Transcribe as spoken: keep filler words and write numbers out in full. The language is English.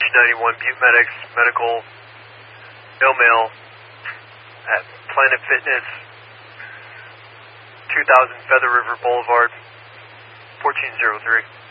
ninety-one Butte Medics Medical, no mail at Planet Fitness, two thousand Feather River Boulevard, fourteen oh three.